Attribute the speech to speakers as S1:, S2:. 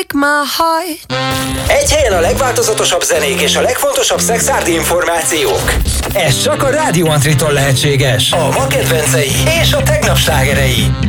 S1: break my heart.
S2: Egy helyen a legváltozatosabb zenék és a legfontosabb szexárdi információk. Ez csak a Rádió Antritól lehetséges. A ma kedvencei és a tegnap slágerei.